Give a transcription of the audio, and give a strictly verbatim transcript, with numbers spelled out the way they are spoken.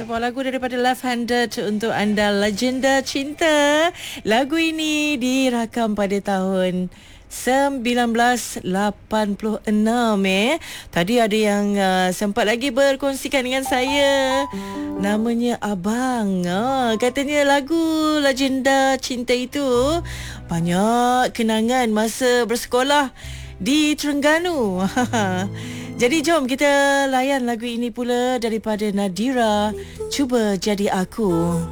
Sebuah lagu daripada Left Handed untuk anda, Legenda Cinta. Lagu ini dirakam pada tahun sembilan belas lapan puluh enam eh. Tadi ada yang uh, sempat lagi berkongsikan dengan saya. Namanya Abang. Oh, katanya lagu Legenda Cinta itu banyak kenangan masa bersekolah di Terengganu. Jadi jom kita layan lagu ini pula daripada Nadira, Cuba Jadi Aku.